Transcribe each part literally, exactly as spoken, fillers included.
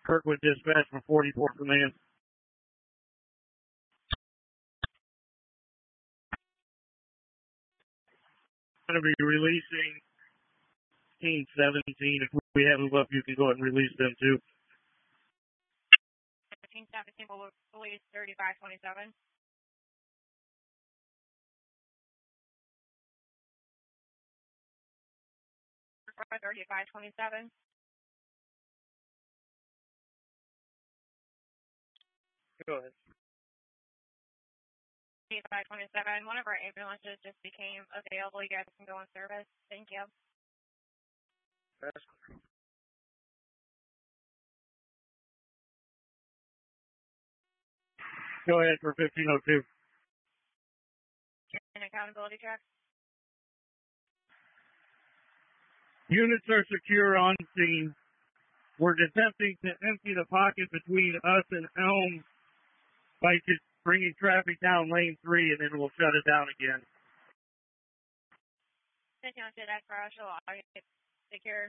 Kirkwood Dispatch for forty-four Command. Going to be releasing Team seventeen. If we have them up, you can go ahead and release them too. Team seventeen will release thirty-five twenty-seven. thirty-five twenty-seven. Go ahead. thirty-five twenty-seven. One of our ambulances just became available. You guys can go in service. Thank you. That's Go ahead for fifteen oh two. An accountability check. Units are secure on scene. We're attempting to empty the pocket between us and Elm by just bringing traffic down lane three, and then we'll shut it down again. fifteen oh two, that's partial. Are you secure?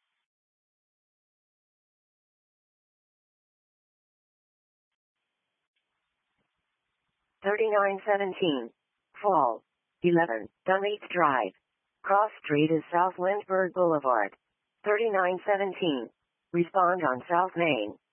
thirty-nine seventeen. Fall. eleven. Dunleith Drive. Cross Street is South Lindbergh Boulevard. thirty-nine seventeen. Respond on South Main.